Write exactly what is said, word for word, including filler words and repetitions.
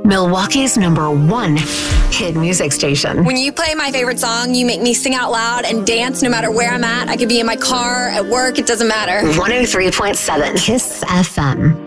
Milwaukee's number one hit music station. When you play my favorite song, you make me sing out loud and dance no matter where I'm at. I could be in my car, at work, it doesn't matter. one oh three point seven Kiss F M.